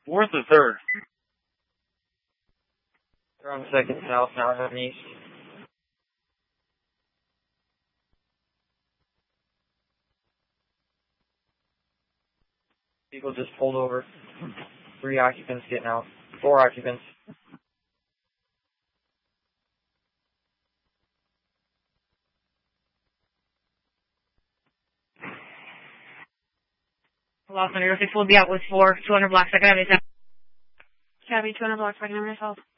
Fourth or third? They're on second south, now heading east. People just pulled over. 3 occupants getting out. 4 occupants. Los Angeles 6 will be out with 4, 200 blocks, second avenue south. Cabby, 200 blocks, second avenue south.